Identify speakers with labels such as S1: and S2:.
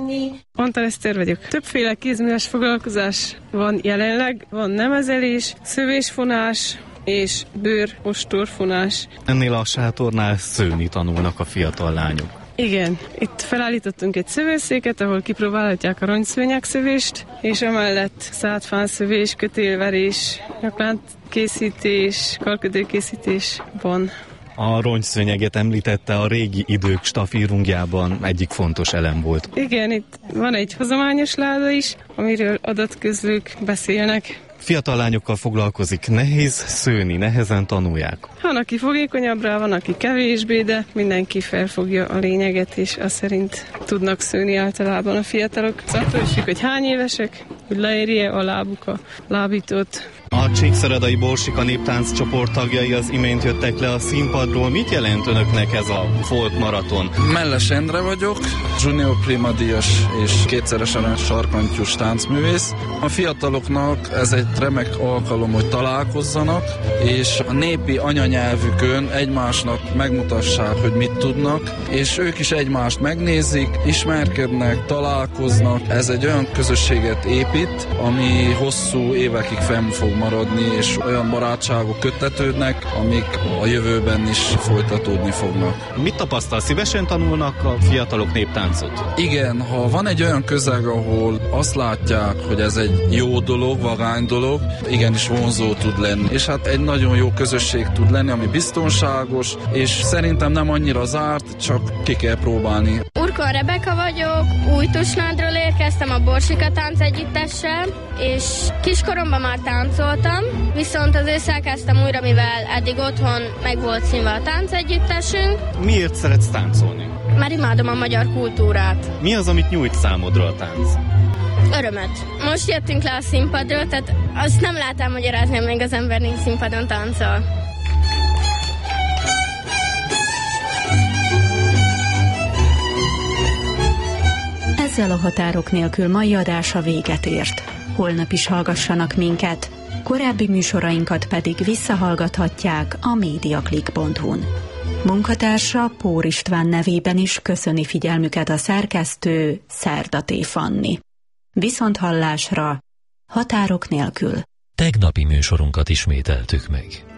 S1: venni.
S2: Antal Eszter vagyok. Többféle kézműves foglalkozás van jelenleg. Van nemezelés, szövésfonás és bőr-ostorfonás.
S3: Ennél a sátornál szőni tanulnak a fiatal lányok.
S2: Igen, itt felállítottunk egy szövőszéket, ahol kipróbálhatják a rongyszőnyegszövést, és amellett szádfánszövés, kötélverés, nyaklánkészítés, karkötélkészítés van.
S3: A rongyszőnyeget említette, a régi idők stafírungjában egyik fontos elem volt.
S2: Igen, itt van egy hozományos láda is, amiről adatközlők beszélnek.
S3: Fiatal lányokkal foglalkozik, nehéz szőni, nehezen tanulják.
S2: Van, aki fogékonyabb rá, van, aki kevésbé, de mindenki felfogja a lényeget, és azt szerint tudnak szőni általában a fiatalok. Attól is függ, hogy hány évesek, hogy leérje a lábuk a lábítót.
S3: A Csíkszeredai Borsika Néptánc csoport tagjai az imént jöttek le a színpadról. Mit jelent önöknek ez a folk maraton?
S4: Melles Endre vagyok, junior prima díjas és kétszeres aranyos sarkantyús táncművész. A fiataloknak ez egy remek alkalom, hogy találkozzanak, és a népi anyanyelvükön egymásnak megmutassák, hogy mit tudnak, és ők is egymást megnézik, ismerkednek, találkoznak. Ez egy olyan közösséget épít, ami hosszú évekig fenn fog maradni, és olyan barátságok köttetődnek, amik a jövőben is folytatódni fognak.
S3: Mit tapasztal? Szívesen tanulnak a fiatalok néptáncot?
S4: Igen, ha van egy olyan közeg, ahol azt látják, hogy ez egy jó dolog, vagány dolog, igenis vonzó tud lenni. És hát egy nagyon jó közösség tud lenni, ami biztonságos, és szerintem nem annyira zárt, csak ki kell próbálni.
S5: Urkon Rebeka vagyok, Újtusnádról érkeztem a Borsika Táncegyüttessel, és kiskoromban már táncoltam, viszont az ősszel kezdtem újra, mivel eddig otthon meg volt színve a táncegyüttesünk.
S3: Miért szeretsz táncolni?
S5: Már imádom a magyar kultúrát.
S3: Mi az, amit nyújt számodra a tánc?
S5: Örömet. Most jöttünk le a színpadról, tehát azt nem lehet elmagyarázni, amíg az ember nincs színpadon táncol.
S6: Ezzel a Határok nélkül mai adása véget ért. Holnap is hallgassanak minket, korábbi műsorainkat pedig visszahallgathatják a mediaclick.hu-n. Munkatársa Pór István nevében is köszöni figyelmüket a szerkesztő Szerdaté Fanni. Viszonthallásra, Határok nélkül.
S7: Tegnapi műsorunkat ismételtük meg.